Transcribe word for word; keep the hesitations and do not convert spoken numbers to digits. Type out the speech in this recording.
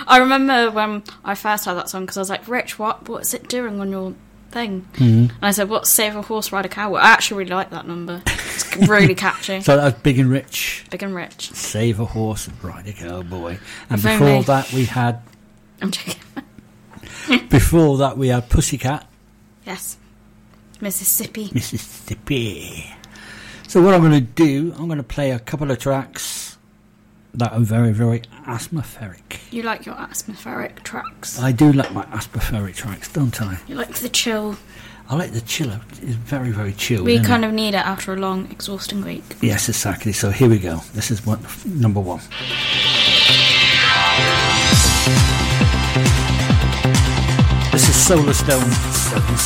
I remember when I first heard that song because I was like, Rich, what what's it doing on your thing? Mm-hmm. And I said, what's Save a Horse, Ride a Cowboy? I actually really like that number. It's really catchy. So that was Big and Rich. Big and Rich. Save a Horse, Ride a Cowboy. And If before only. that we had... I'm joking. Before that we had Pussycat. Yes. Mississippi. Mississippi. So what I'm going to do, I'm going to play a couple of tracks that are very, very atmospheric. You like your atmospheric tracks. I do like my atmospheric tracks, don't I? You like the chill. I like the chiller. It's very, very chill. We kind it? of need it after a long, exhausting week. Yes, exactly. So here we go. This is what number one. This is Solar Stone.